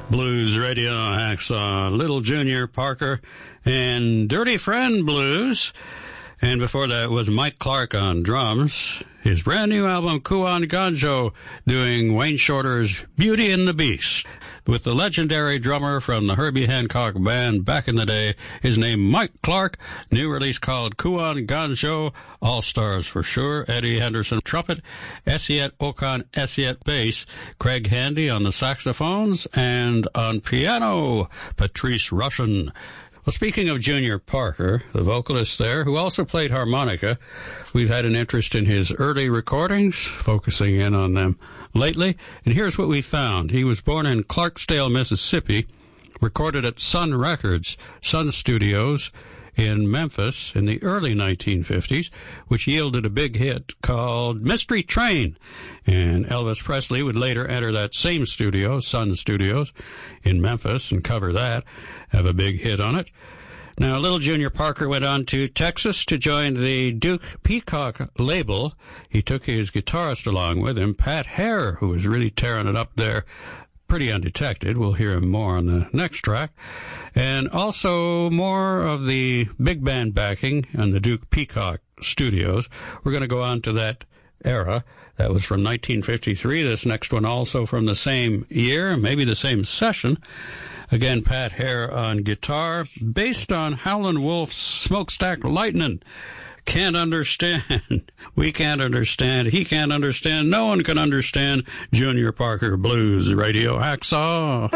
Blues Radio Hacksaw, Little Junior Parker, and Dirty Friend Blues. And before that was Mike Clark on drums. His brand new album, Kuon Ganjo, doing Wayne Shorter's Beauty and the Beast. With the legendary drummer from the Herbie Hancock Band back in the day, his name Mike Clark, new release called Kuon Ganjo, All Stars for sure, Eddie Henderson trumpet, Esiet Okan Esiet bass, Craig Handy on the saxophones, and on piano, Patrice Rushen. Well, speaking of Junior Parker, the vocalist there, who also played harmonica, we've had an interest in his early recordings, focusing in on them lately, and here's what we found. He was born in Clarksdale, Mississippi, recorded at Sun Records, Sun Studios in Memphis in the early 1950s, which yielded a big hit called Mystery Train. And Elvis Presley would later enter that same studio, Sun Studios, in Memphis, and cover that, have a big hit on it. Now, Little Junior Parker went on to Texas to join the Duke Peacock label. He took his guitarist along with him, Pat Hare, who was really tearing it up there, pretty undetected. We'll hear him more on the next track. And also more of the big band backing on the Duke Peacock studios. We're going to go on to that era. That was from 1953. This next one also from the same year, maybe the same session. Again, Pat Hare on guitar, based on Howlin' Wolf's Smokestack Lightnin'. Can't understand. We can't understand. He can't understand. No one can understand Junior Parker Blues Radio Hacksaw.